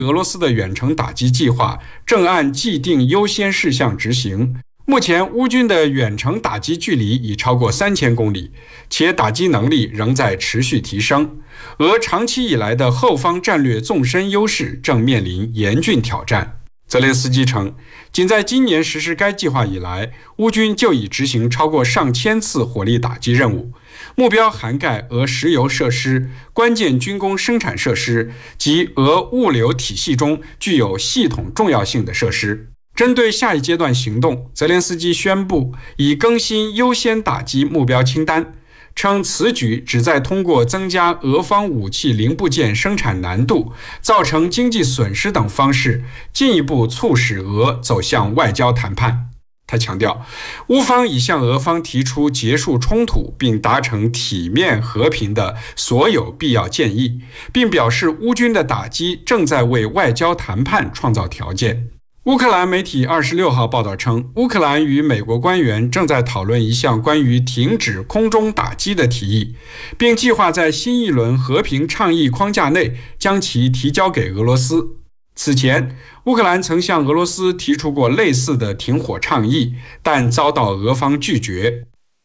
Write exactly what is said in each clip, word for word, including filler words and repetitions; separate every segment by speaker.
Speaker 1: 俄罗斯的远程打击计划正按既定优先事项执行。目前，乌军的远程打击距离已超过三千公里，且打击能力仍在持续提升。俄长期以来的后方战略纵深优势正面临严峻挑战。泽连斯基称，仅在今年实施该计划以来，乌军就已执行超过上千次火力打击任务，目标涵盖俄石油设施、关键军工生产设施及俄物流体系中具有系统重要性的设施。针对下一阶段行动，泽连斯基宣布已更新优先打击目标清单，称此举旨在通过增加俄方武器零部件生产难度、造成经济损失等方式，进一步促使俄走向外交谈判。他强调，乌方已向俄方提出结束冲突并达成体面和平的所有必要建议，并表示乌军的打击正在为外交谈判创造条件。乌克兰媒体二十六号报道称，乌克兰与美国官员正在讨论一项关于停止空中打击的提议，并计划在新一轮和平倡议框架内将其提交给俄罗斯。此前，乌克兰曾向俄罗斯提出过类似的停火倡议，但遭到俄方拒绝。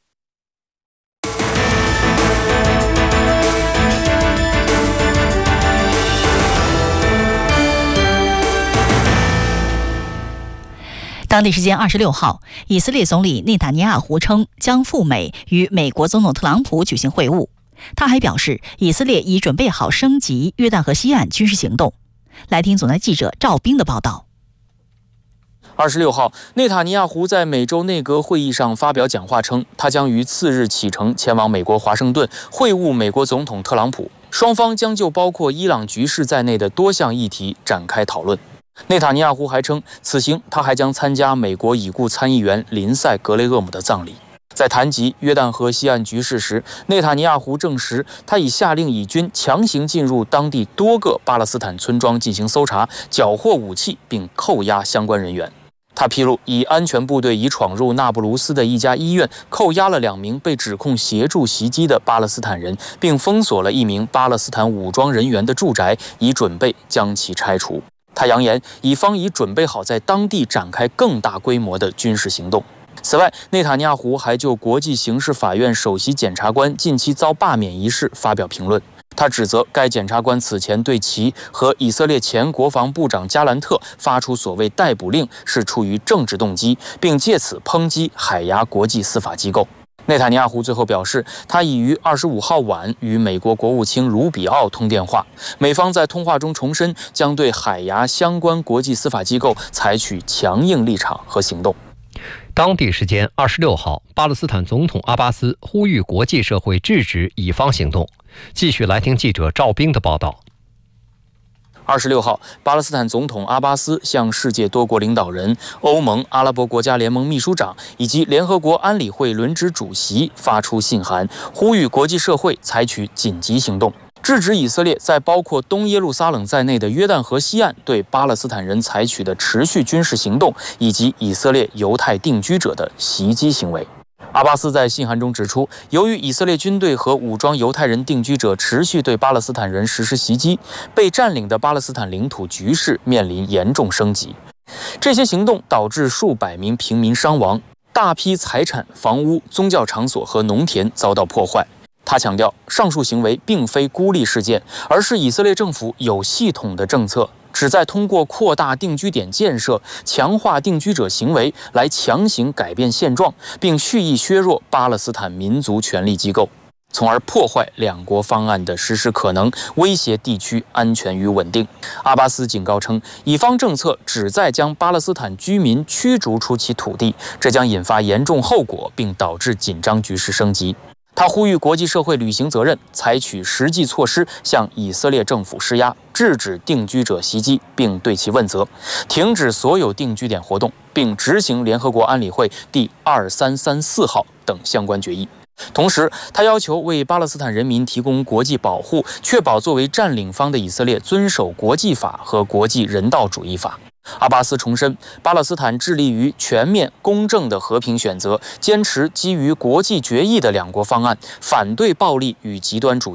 Speaker 2: 当地时间二十六号，以色列总理内塔尼亚胡称将赴美与美国总统特朗普举行会晤。他还表示，以色列已准备好升级约旦河西岸军事行动。来听总台记者赵斌的报道。
Speaker 3: 二十六号，内塔尼亚胡在美洲内阁会议上发表讲话称，他将于次日启程前往美国华盛顿会晤美国总统特朗普，双方将就包括伊朗局势在内的多项议题展开讨论。内塔尼亚胡还称，此行他还将参加美国已故参议员林赛·格雷厄姆的葬礼。在谈及约旦河西岸局势时，内塔尼亚胡证实，他已下令以军强行进入当地多个巴勒斯坦村庄进行搜查，缴获武器并扣押相关人员。他披露，以安全部队已闯入那不鲁斯的一家医院，扣押了两名被指控协助袭击的巴勒斯坦人，并封锁了一名巴勒斯坦武装人员的住宅，以准备将其拆除。他扬言，以方已准备好在当地展开更大规模的军事行动。此外，内塔尼亚胡还就国际刑事法院首席检察官近期遭罢免一事发表评论。他指责该检察官此前对其和以色列前国防部长加兰特发出所谓逮捕令是出于政治动机，并借此抨击海牙国际司法机构。内塔尼亚胡最后表示，他已于二十五号晚与美国国务卿卢比奥通电话，美方在通话中重申将对海牙相关国际司法机构采取强硬立场和行动。
Speaker 4: 当地时间二十六号，巴勒斯坦总统阿巴斯呼吁国际社会制止以方行动。继续来听记者赵斌的报道。
Speaker 3: 二十六号，巴勒斯坦总统阿巴斯向世界多国领导人、欧盟、阿拉伯国家联盟秘书长以及联合国安理会轮值主席发出信函，呼吁国际社会采取紧急行动，制止以色列在包括东耶路撒冷在内的约旦河西岸对巴勒斯坦人采取的持续军事行动，以及以色列犹太定居者的袭击行为。阿巴斯在信函中指出，由于以色列军队和武装犹太人定居者持续对巴勒斯坦人实施袭击，被占领的巴勒斯坦领土局势面临严重升级。这些行动导致数百名平民伤亡，大批财产、房屋、宗教场所和农田遭到破坏。他强调，上述行为并非孤立事件，而是以色列政府有系统的政策，旨在通过扩大定居点建设、强化定居者行为来强行改变现状，并蓄意削弱巴勒斯坦民族权力机构，从而破坏两国方案的实施可能，威胁地区安全与稳定。阿巴斯警告称，以方政策旨在将巴勒斯坦居民驱逐出其土地，这将引发严重后果，并导致紧张局势升级。他呼吁国际社会履行责任，采取实际措施向以色列政府施压，制止定居者袭击并对其问责，停止所有定居点活动，并执行联合国安理会第二三三四号等相关决议。同时，他要求为巴勒斯坦人民提供国际保护，确保作为占领方的以色列遵守国际法和国际人道主义法。阿巴斯重申，巴勒斯坦致力于全面公正的和平选择，坚持基于国际决议的两国方案，反对暴力与极端主义，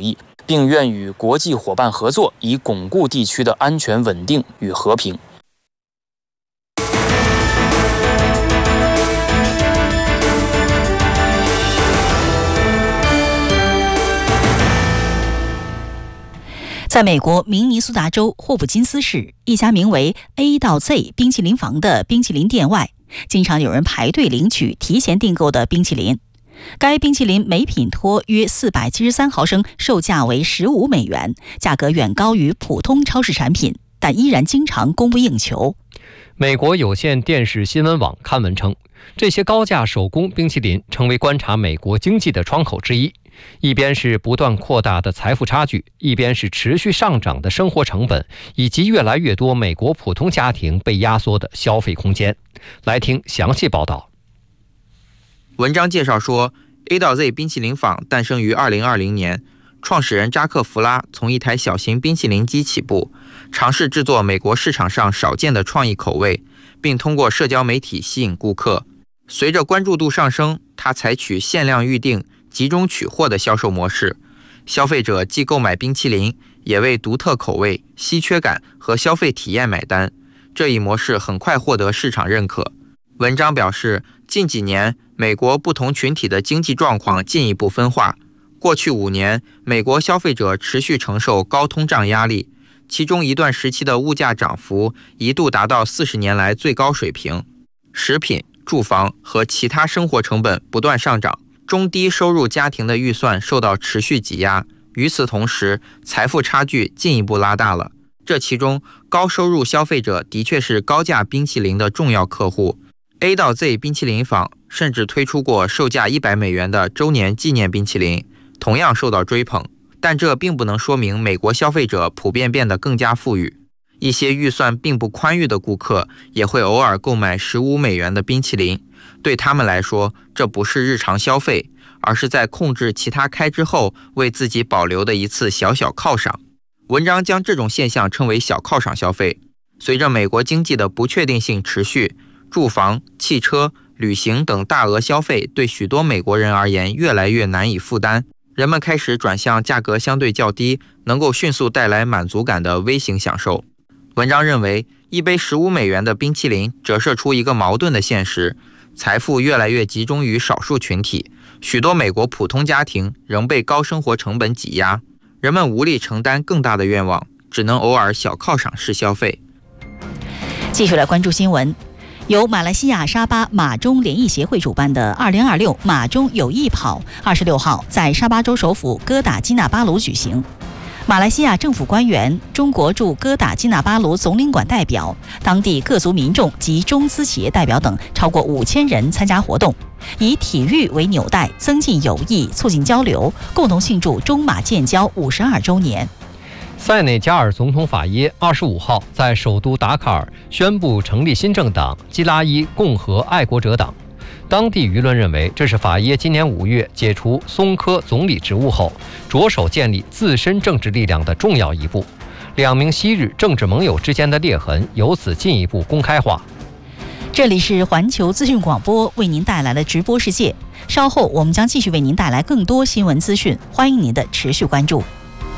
Speaker 3: 并愿与国际伙伴合作，以巩固地区的安全稳定与和平。
Speaker 2: 在美国明尼苏达州霍普金斯市一家名为 A 到 Z 冰淇淋房的冰淇淋店外，经常有人排队领取提前订购的冰淇淋。该冰淇淋每品托约四百七十三毫升，售价为十五美元，价格远高于普通超市产品，但依然经常供不应求。
Speaker 4: 美国有线电视新闻网刊文称，这些高价手工冰淇淋成为观察美国经济的窗口之一。一边是不断扩大的财富差距，一边是持续上涨的生活成本，以及越来越多美国普通家庭被压缩的消费空间。来听详细报道。
Speaker 5: 文章介绍说 A 到 Z 冰淇淋坊诞生于二零二零年，创始人扎克·弗拉从一台小型冰淇淋机起步，尝试制作美国市场上少见的创意口味，并通过社交媒体吸引顾客。随着关注度上升，他采取限量预定、集中取货的销售模式，消费者既购买冰淇淋，也为独特口味、稀缺感和消费体验买单。这一模式很快获得市场认可。文章表示，近几年美国不同群体的经济状况进一步分化。过去五年，美国消费者持续承受高通胀压力，其中一段时期的物价涨幅一度达到四十年来最高水平。食品、住房和其他生活成本不断上涨，中低收入家庭的预算受到持续挤压。与此同时，财富差距进一步拉大了。这其中，高收入消费者的确是高价冰淇淋的重要客户。A 到 Z 冰淇淋坊甚至推出过售价一百美元的周年纪念冰淇淋，同样受到追捧。但这并不能说明美国消费者普遍变得更加富裕。一些预算并不宽裕的顾客也会偶尔购买十五美元的冰淇淋，对他们来说，这不是日常消费，而是在控制其他开支后为自己保留的一次小小犒赏。文章将这种现象称为小犒赏消费。随着美国经济的不确定性持续，住房、汽车、旅行等大额消费对许多美国人而言越来越难以负担，人们开始转向价格相对较低、能够迅速带来满足感的微型享受。文章认为，一杯十五美元的冰淇淋折射出一个矛盾的现实：财富越来越集中于少数群体，许多美国普通家庭仍被高生活成本挤压，人们无力承担更大的愿望，只能偶尔小犒赏式消费。
Speaker 2: 继续来关注新闻。由马来西亚沙巴马中联谊协会主办的二零二六马中友谊跑，二十六号在沙巴州首府哥打基纳巴鲁举行。马来西亚政府官员、中国驻哥打基纳巴鲁总领馆代表、当地各族民众及中资企业代表等超过五千人参加活动，以体育为纽带，增进友谊，促进交流，共同庆祝中马建交五十二周年。
Speaker 4: 塞内加尔总统法耶二十五号在首都达卡尔宣布成立新政党基拉伊共和爱国者党。当地舆论认为，这是法耶今年五月解除松科总理职务后，着手建立自身政治力量的重要一步。两名昔日政治盟友之间的裂痕由此进一步公开化。
Speaker 2: 这里是环球资讯广播为您带来的直播世界，稍后我们将继续为您带来更多新闻资讯，欢迎您的持续关注。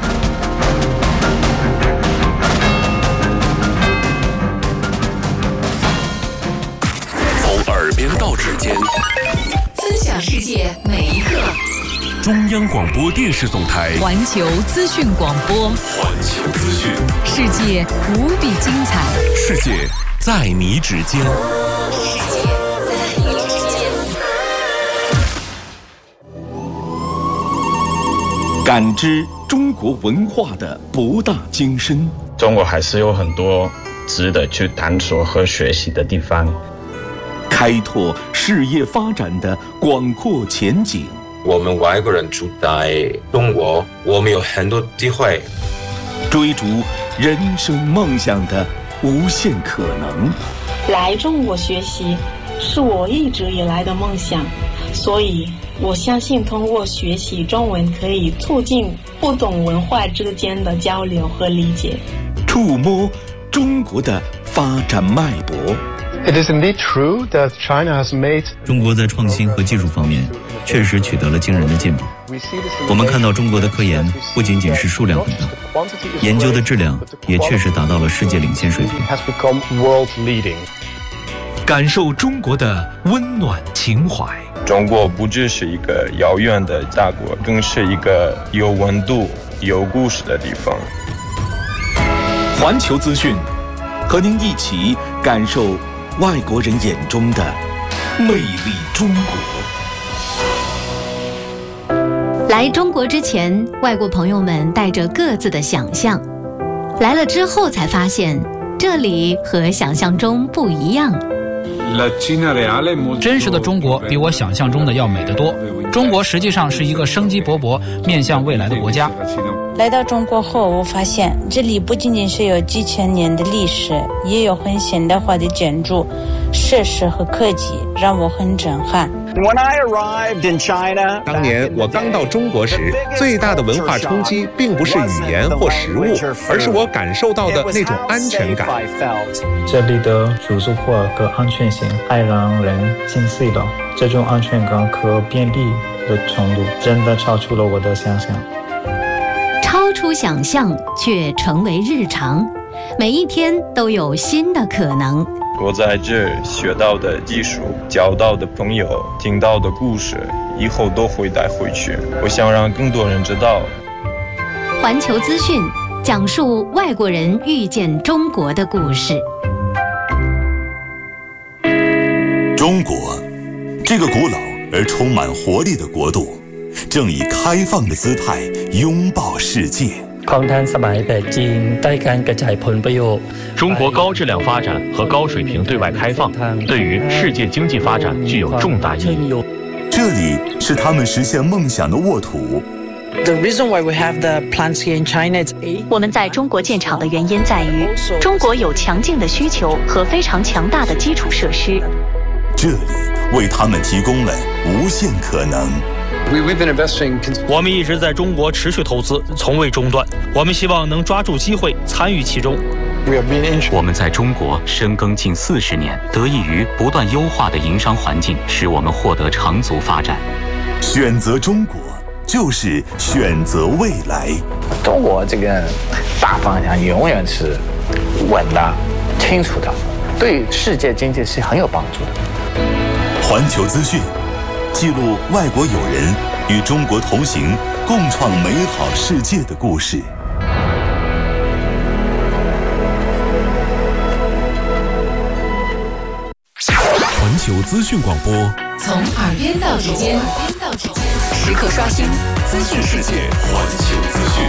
Speaker 6: 到指尖，
Speaker 7: 分享世界每一刻。
Speaker 6: 中央广播电视总台
Speaker 7: 环球资讯广播，
Speaker 6: 环球资讯，
Speaker 7: 世界无比精彩，
Speaker 6: 世界在你指尖，
Speaker 7: 世界在你指尖。
Speaker 6: 感知中国文化的博大精深，
Speaker 8: 中国还是有很多值得去探索和学习的地方。
Speaker 6: 开拓事业发展的广阔前景。
Speaker 9: 我们外国人住在中国，我们有很多机会
Speaker 6: 追逐人生梦想的无限可能。
Speaker 10: 来中国学习是我一直以来的梦想，所以我相信通过学习中文可以促进不同文化之间的交流和理解，
Speaker 6: 触摸中国的发展脉搏。
Speaker 11: It is indeed true that China has made
Speaker 12: 中国在创新和技术方面确实取得了惊人的进步。
Speaker 11: 我们看到中国的科研不仅仅是数量很大，研究的质量也确实达到了世界领先水平。
Speaker 12: 感受中国的温暖情怀。
Speaker 8: 中国不只是一个遥远的大国，更是一个有温度、有故事的地方。
Speaker 6: 环球资讯，和您一起感受外国人眼中的魅力中国。
Speaker 13: 来中国之前，外国朋友们带着各自的想象，来了之后才发现，这里和想象中不一样。
Speaker 14: 真实的中国比我想象中的要美得多。中国实际上是一个生机勃勃、面向未来的国家。
Speaker 15: 来到中国后，我发现这里不仅仅是有几千年的历史，也有很现代化的建筑、设施和科技，让我很震撼。
Speaker 16: 当年我刚到中国时，最大的文化冲击并不是语言或食物，而是我感受到的那种安全感。
Speaker 17: 这里的住宿或和安全性太让人心碎了，这种安全感和便利的程度真的超出了我的想象。
Speaker 13: 超出想象却成为日常，每一天都有新的可能。
Speaker 8: 我在这学到的技术、交到的朋友、听到的故事，以后都会带回去。我想让更多人知道。
Speaker 13: 环球资讯讲述外国人遇见中国的故事。
Speaker 18: 中国，这个古老而充满活力的国度，正以开放的姿态拥抱世界。
Speaker 19: 中国高质量发展和高水平对外开放，对于世界经济发展具有重大意义。
Speaker 18: 这里是他们实现梦想的沃土。
Speaker 2: 我们在中国建厂的原因在于，中国有强劲的需求和非常强大的基础设施。
Speaker 18: 这里为他们提供了无限可能。
Speaker 20: 我们一直在中国持续投资，从未中断。我们希望能抓住机会，参与其中。
Speaker 19: 我们在中国深耕近四十年，得益于不断优化的营商环境，使我们获得长足发展。
Speaker 18: 选择中国，就是选择未来。
Speaker 21: 中国这个大方向永远是稳的、清楚的，对世界经济是很有帮助的。
Speaker 18: 环球资讯记录外国友人与中国同行，共创美好世界的故事。
Speaker 12: 环球资讯广播，
Speaker 7: 从耳边到指尖，时刻刷新资讯世界。
Speaker 12: 环球资讯。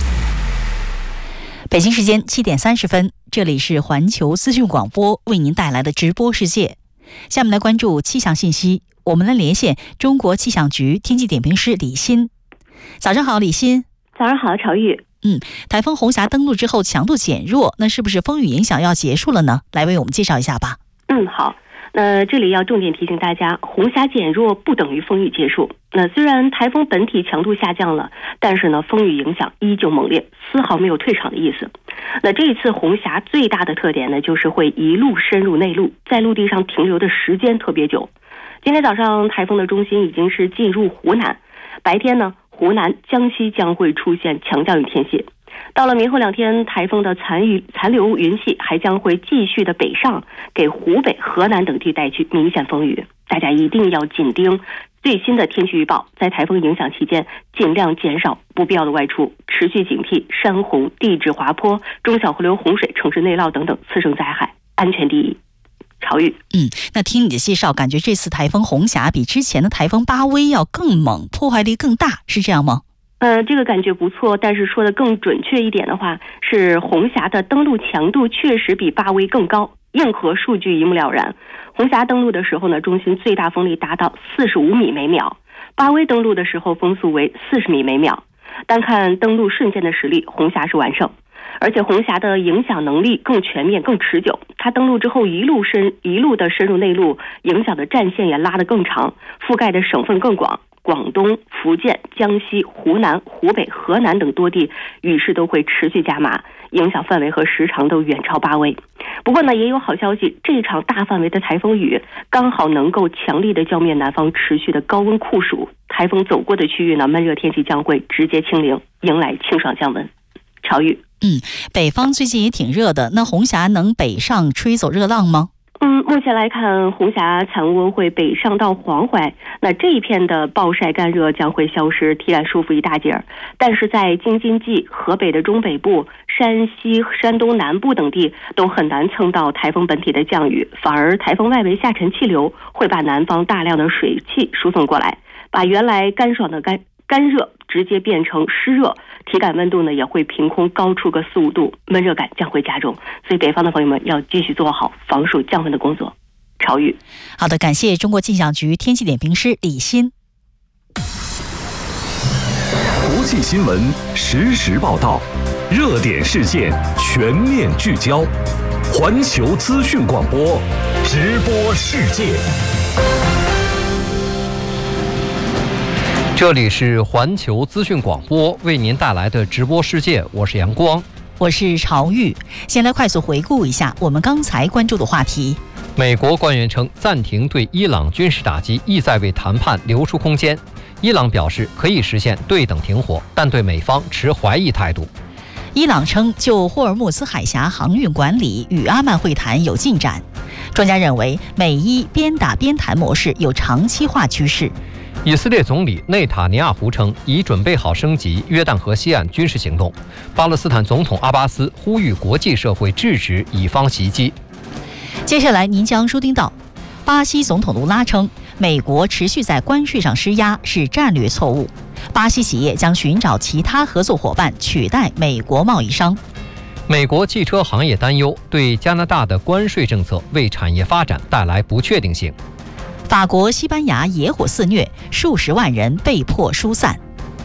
Speaker 2: 北京时间七点三十分，这里是环球资讯广播为您带来的直播世界。下面来关注气象信息。我们来连线中国气象局天气点评师李欣。早上好，李欣。
Speaker 22: 早上好，朝玉。
Speaker 2: 嗯，台风红霞登陆之后强度减弱，那是不是风雨影响要结束了呢？来为我们介绍一下吧。
Speaker 22: 嗯，好。那这里要重点提醒大家，红霞减弱不等于风雨结束。那虽然台风本体强度下降了，但是呢，风雨影响依旧猛烈，丝毫没有退场的意思。那这一次红霞最大的特点呢，就是会一路深入内陆，在陆地上停留的时间特别久。今天早上台风的中心已经是进入湖南，白天呢，湖南、江西将会出现强降雨天气。到了明后两天，台风的残余残留云系还将会继续的北上，给湖北、河南等地带去明显风雨。大家一定要紧盯最新的天气预报，在台风影响期间，尽量减少不必要的外出，持续警惕山洪、地质滑坡、中小河流洪水、城市内涝等等次生灾害，安全第一。朝玉，
Speaker 2: 嗯，那听你的介绍，感觉这次台风红霞比之前的台风巴威要更猛，破坏力更大，是这样吗？
Speaker 22: 呃，这个感觉不错，但是说的更准确一点的话，是红霞的登陆强度确实比巴威更高。硬核数据一目了然，红霞登陆的时候呢，中心最大风力达到四十五米每秒，巴威登陆的时候风速为四十米每秒。单看登陆瞬间的实力，红霞是完胜。而且红霞的影响能力更全面、更持久。它登陆之后一路深一路的深入内陆，影响的战线也拉得更长，覆盖的省份更广。广东、福建、江西、湖南、湖北、河南等多地雨势都会持续加码，影响范围和时长都远超巴威。 不过呢，也有好消息，这场大范围的台风雨刚好能够强力的浇灭南方持续的高温酷暑，台风走过的区域呢，闷热天气将会直接清零，迎来清爽降温。朝雨，
Speaker 2: 嗯，北方最近也挺热的，那红霞能北上吹走热浪吗？
Speaker 22: 嗯，目前来看，红霞残温会北上到黄淮，那这一片的暴晒干热将会消失，体感舒服一大截儿。但是在京津冀、河北的中北部、山西、山东南部等地都很难蹭到台风本体的降雨，反而台风外围下沉气流会把南方大量的水汽输送过来，把原来干爽的干干热直接变成湿热，体感温度呢也会凭空高出个四五度，闷热感将会加重，所以北方的朋友们要继续做好防暑降温的工作。朝雨，
Speaker 2: 好的，感谢中国气象局天气点评师李欣。
Speaker 12: 国际新闻实时报道，热点事件全面聚焦，环球资讯广播，直播世界。
Speaker 4: 这里是环球资讯广播为您带来的直播世界，我是阳光，
Speaker 2: 我是朝玉。先来快速回顾一下我们刚才关注的话题。
Speaker 4: 美国官员称暂停对伊朗军事打击，意在为谈判留出空间。伊朗表示可以实现对等停火，但对美方持怀疑态度。
Speaker 2: 伊朗称就霍尔木兹海峡航运管理与阿曼会谈有进展。专家认为美伊边打边谈模式有长期化趋势。
Speaker 4: 以色列总理内塔尼亚胡称已准备好升级约旦河西岸军事行动。巴勒斯坦总统阿巴斯呼吁国际社会制止以方袭击。
Speaker 2: 接下来您将收听到，巴西总统卢拉称美国持续在关税上施压是战略错误，巴西企业将寻找其他合作伙伴取代美国贸易商。
Speaker 4: 美国汽车行业担忧对加拿大的关税政策为产业发展带来不确定性。
Speaker 2: 法国、西班牙野火肆虐，数十万人被迫疏散。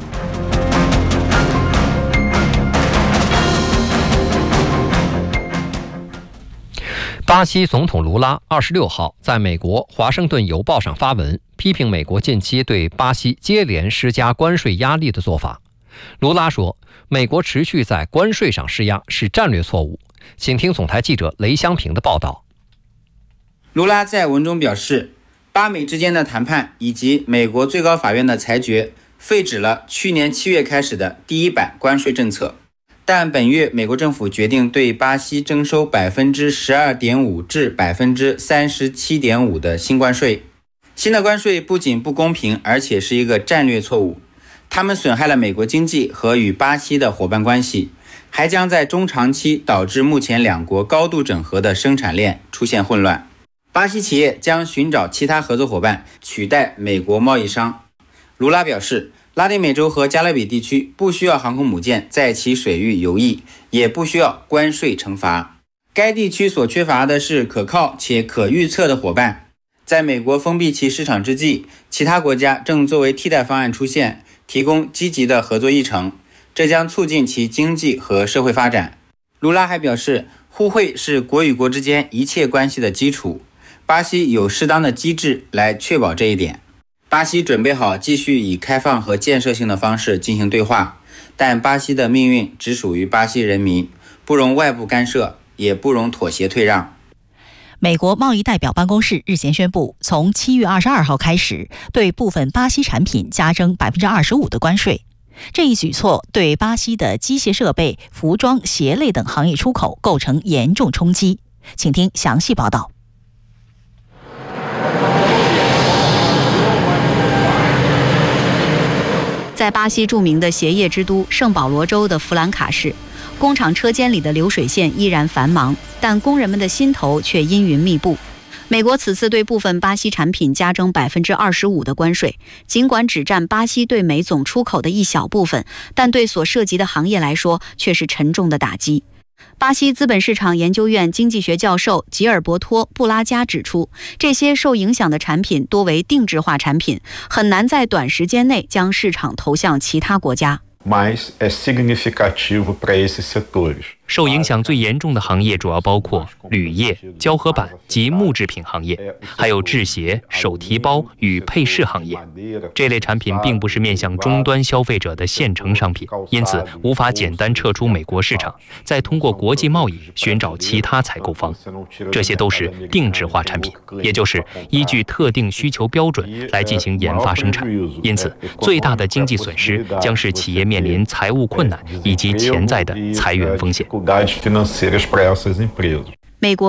Speaker 4: 巴西总统卢拉二十六号在美国《华盛顿邮报》上发文，批评美国近期对巴西接连施加关税压力的做法。卢拉说，美国持续在关税上施压是战略错误。请听总台记者雷香平的报道。
Speaker 1: 卢拉在文中表示，巴美之间的谈判以及美国最高法院的裁决废止了去年七月开始的第一版关税政策，但本月美国政府决定对巴西征收百分之十二点五至百分之三十七点五的新关税。新的关税不仅不公平，而且是一个战略错误，它们损害了美国经济和与巴西的伙伴关系，还将在中长期导致目前两国高度整合的生产链出现混乱。巴西企业将寻找其他合作伙伴取代美国贸易商。卢拉表示，拉丁美洲和加勒比地区不需要航空母舰在其水域游弋，也不需要关税惩罚。该地区所缺乏的是可靠且可预测的伙伴。在美国封闭其市场之际，其他国家正作为替代方案出现，提供积极的合作议程，这将促进其经济和社会发展。卢拉还表示，互惠是国与国之间一切关系的基础，巴西有适当的机制来确保这一点。巴西准备好继续以开放和建设性的方式进行对话，但巴西的命运只属于巴西人民，不容外部干涉，也不容妥协退让。
Speaker 2: 美国贸易代表办公室日前宣布，从七月二十二号开始，对部分巴西产品加征百分之二十五的关税。这一举措对巴西的机械设备、服装、鞋类等行业出口构成严重冲击。请听详细报道。
Speaker 3: 在巴西著名的鞋业之都圣保罗州的弗兰卡市，工厂车间里的流水线依然繁忙，但工人们的心头却阴云密布。美国此次对部分巴西产品加征百分之二十五的关税，尽管只占巴西对美总出口的一小部分，但对所涉及的行业来说却是沉重的打击。巴西资本市场研究院经济学教授吉尔伯托·布拉加指出，这些受影响的产品多为定制化产品，很难在短时间内将市场投向其他国家。
Speaker 5: 受影响最严重的行业主要包括铝业、胶合板及木制品行业，还有制鞋、手提包与配饰行业。这类产品并不是面向终端消费者的现成商品，因此无法简单撤出美国市场，再通过国际贸易寻找其他采购方。这些都是定制化产品，也就是依据特定需求标准来进行研发生产。因此，最大的经济损失将是企业面临财务困难以及潜在的裁员风险。
Speaker 3: 美国